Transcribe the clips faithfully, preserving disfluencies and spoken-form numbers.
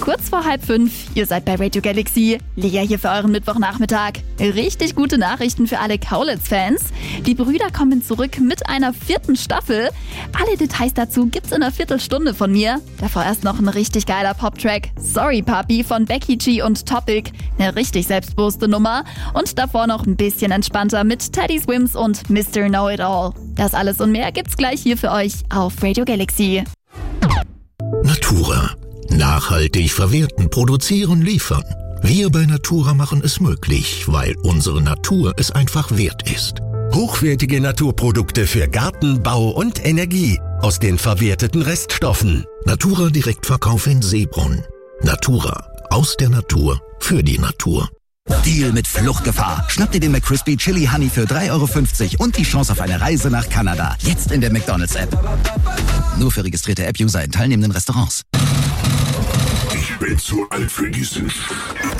Kurz vor halb fünf, ihr seid bei Radio Galaxy. Lea hier für euren Mittwochnachmittag. Richtig gute Nachrichten für alle Kaulitz-Fans. Die Brüder kommen zurück mit einer vierten Staffel. Alle Details dazu gibt's in einer Viertelstunde von mir. Davor erst noch ein richtig geiler Pop-Track. Sorry Papi von Becky G und Topic. Eine richtig selbstbewusste Nummer. Und davor noch ein bisschen entspannter mit Teddy Swims und Mister Know-It-All. Das alles und mehr gibt's gleich hier für euch auf Radio Galaxy. Natura. Nachhaltig verwerten, produzieren, liefern. Wir bei Natura machen es möglich, weil unsere Natur es einfach wert ist. Hochwertige Naturprodukte für Garten, Bau und Energie aus den verwerteten Reststoffen. Natura Direktverkauf in Seebrunn. Natura. Aus der Natur. Für die Natur. Deal mit Fluchtgefahr. Schnapp dir den McCrispy Chili Honey für drei Euro fünfzig und die Chance auf eine Reise nach Kanada. Jetzt in der McDonald's-App. Nur für registrierte App-User in teilnehmenden Restaurants. Ich bin zu alt für diesen Sch...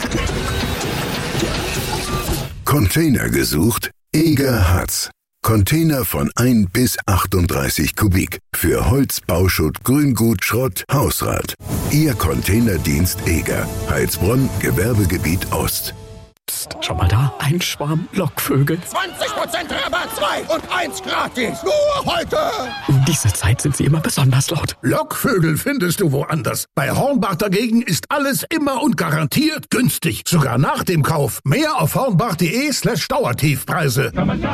Container gesucht? Eger hat's. Container von ein bis achtunddreißig Kubik. Für Holz, Bauschutt, Grüngut, Schrott, Hausrat. Ihr Containerdienst Eger. Heilsbronn, Gewerbegebiet Ost. Psst, schau mal da. Ein Schwarm Lockvögel. zwanzig Prozent Rabatt, zwei und eins gratis. Nur heute. Um diese Zeit sind sie immer besonders laut. Lockvögel findest du woanders. Bei Hornbach dagegen ist alles immer und garantiert günstig. Sogar nach dem Kauf. Mehr auf hornbach.de slash Dauertiefpreise.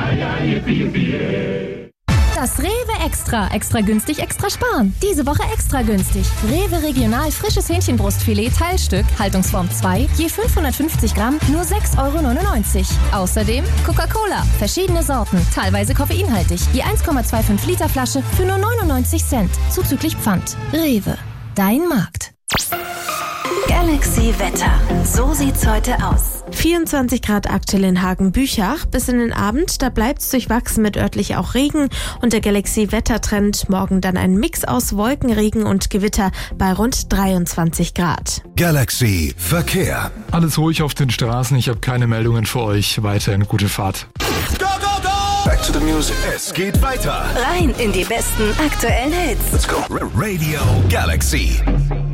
Das Rewe Extra. Extra günstig, extra sparen. Diese Woche extra günstig. Rewe Regional frisches Hähnchenbrustfilet Teilstück, Haltungsform zwei, je fünfhundertfünfzig Gramm, nur sechs Euro neunundneunzig. Außerdem Coca-Cola, verschiedene Sorten, teilweise koffeinhaltig, je eins Komma fünfundzwanzig Liter Flasche für nur neunundneunzig Cent, zuzüglich Pfand. Rewe, dein Markt. Galaxy Wetter. So sieht's heute aus. vierundzwanzig Grad aktuell in Hagen-Büchach. Bis in den Abend, da bleibt's durchwachsen mit örtlich auch Regen. Und der Galaxy-Wettertrend morgen dann ein Mix aus Wolken, Regen und Gewitter bei rund dreiundzwanzig Grad. Galaxy Verkehr. Alles ruhig auf den Straßen. Ich habe keine Meldungen für euch. Weiterhin gute Fahrt. Go, go, go! Back to the music. Es geht weiter. Rein in die besten aktuellen Hits. Let's go. Radio Galaxy.